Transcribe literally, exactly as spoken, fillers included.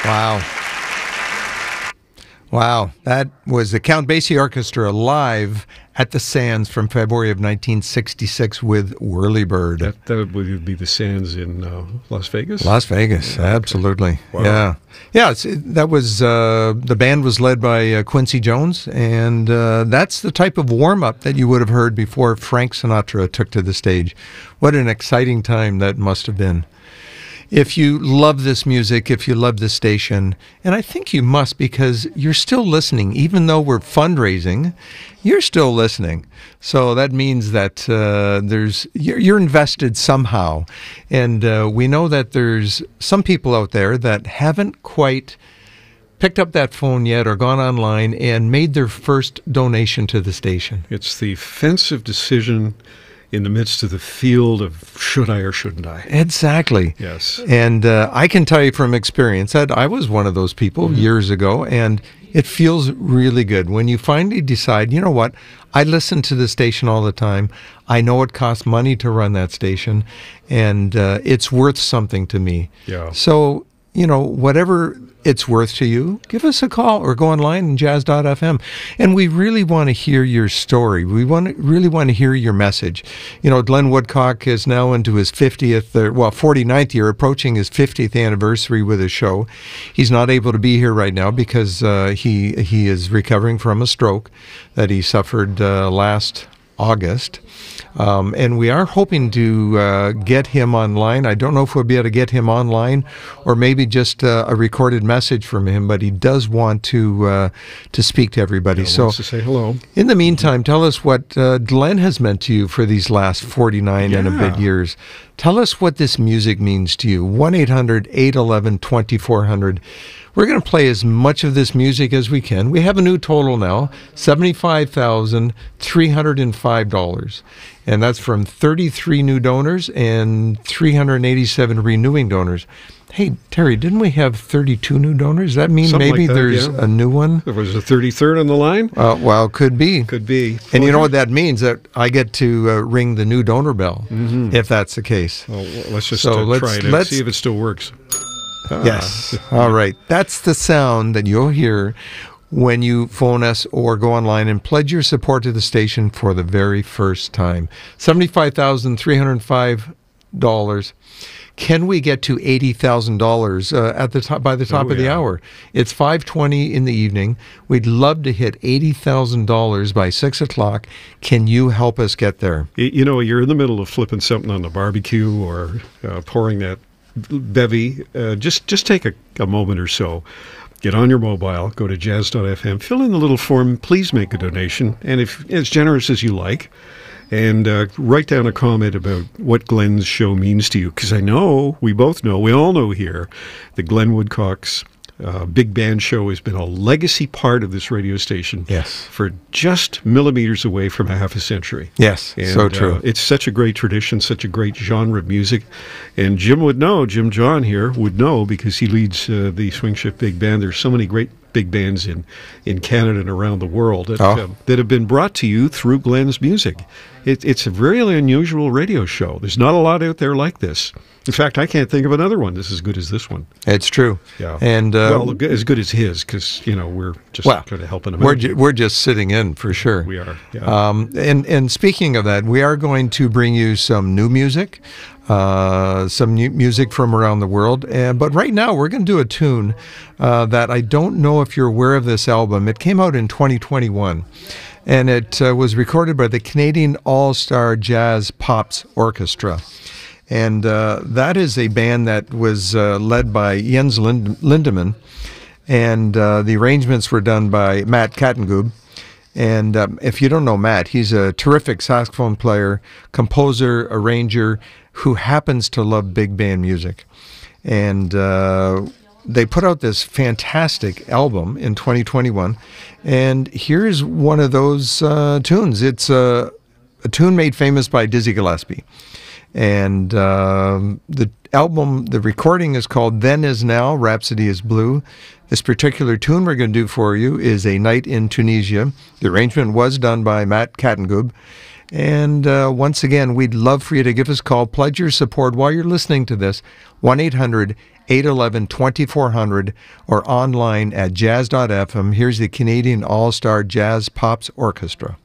Wow. Wow. That was the Count Basie Orchestra live at the Sands from February of nineteen sixty-six with Whirlybird. That, that would be the Sands in uh, Las Vegas? Las Vegas, yeah, absolutely. Okay. Wow. Yeah. Yeah, it's, it, that was, uh, the band was led by uh, Quincy Jones, and uh, that's the type of warm-up that you would have heard before Frank Sinatra took to the stage. What an exciting time that must have been. If you love this music, if you love this station, and I think you must because you're still listening, even though we're fundraising, you're still listening. So that means that uh, there's you're, you're invested somehow. And uh, we know that there's some people out there that haven't quite picked up that phone yet or gone online and made their first donation to the station. It's the offensive decision in the midst of the field of should I or shouldn't I? Exactly. Yes. And uh, I can tell you from experience that I was one of those people mm-hmm. years ago, and it feels really good when you finally decide, you know what, I listen to the station all the time. I know it costs money to run that station, and uh, it's worth something to me. Yeah. So, you know, whatever it's worth to you, give us a call or go online and jazz dot f m. And we really want to hear your story. We want to, really want to hear your message. You know, Glenn Woodcock is now into his fiftieth, or, well, forty-ninth year, approaching his fiftieth anniversary with his show. He's not able to be here right now because uh, he, he is recovering from a stroke that he suffered uh, last August. Um, and we are hoping to uh, get him online. I don't know if we'll be able to get him online or maybe just uh, a recorded message from him, but he does want to uh, to speak to everybody. Yeah, so wants to say hello. In the meantime, tell us what uh, Glenn has meant to you for these last forty-nine yeah. and a bit years. Tell us what this music means to you. one eight hundred eight one one two four zero zero. We're going to play as much of this music as we can. We have a new total now, seventy-five thousand three hundred five dollars. And that's from thirty-three new donors and three hundred eighty-seven renewing donors. Hey, Terry, didn't we have thirty-two new donors? Does that mean Something maybe like that, there's yeah. a new one? There was a thirty-third on the line? Uh, well, could be. Could be. And you know what that means? That I get to uh, ring the new donor bell, mm-hmm. if that's the case. Well, let's just so uh, let's, try it let's, and see if it still works. Ah. Yes. All right. That's the sound that you'll hear when you phone us or go online and pledge your support to the station for the very first time. seventy-five thousand three hundred five dollars. Can we get to eighty thousand dollars uh, at the top by the top oh, of the yeah. hour? It's five twenty in the evening. We'd love to hit eighty thousand dollars by six o'clock. Can you help us get there? You know, you're in the middle of flipping something on the barbecue or uh, pouring that bevy. Uh, just just take a, a moment or so. Get on your mobile, go to jazz dot f m, fill in the little form, please make a donation, and if as generous as you like, and uh, write down a comment about what Glenn's show means to you, because I know, we both know, we all know here, that Glenn Woodcock's uh, big band show has been a legacy part of this radio station yes. for just millimeters away from a half a century. Yes, and, so true. Uh, it's such a great tradition, such a great genre of music. And Jim would know, Jim John here would know, because he leads uh, the Swing Shift Big Band. There's so many great big bands in, in Canada and around the world that, oh. uh, that have been brought to you through Glenn's music. It, it's a very unusual radio show. There's not a lot out there like this. In fact, I can't think of another one that's as good as this one. It's true. Yeah. And uh, well, as good as his, because, you know, we're just well, kind of helping him we're out. ju- we're just sitting in for sure. We are. Yeah. Um, and, and speaking of that, we are going to bring you some new music, uh, some new music from around the world. And, but right now, we're going to do a tune uh, that I don't know if you're aware of this album. It came out in twenty twenty-one. And it uh, was recorded by the Canadian All-Star Jazz Pops Orchestra. And uh, that is a band that was uh, led by Jens Lind- Lindemann. And uh, the arrangements were done by Matt Kattengub. And um, if you don't know Matt, he's a terrific saxophone player, composer, arranger, who happens to love big band music. And uh, they put out this fantastic album in twenty twenty-one. And here's one of those uh, tunes. It's a, a tune made famous by Dizzy Gillespie. And um, the album, the recording is called Then Is Now, Rhapsody is Blue. This particular tune we're going to do for you is A Night in Tunisia. The arrangement was done by Matt Kattengub. And uh, once again, we'd love for you to give us a call, pledge your support while you're listening to this, one eight hundred eight one one twenty-four hundred or online at jazz dot f m. Here's the Canadian All-Star Jazz Pops Orchestra.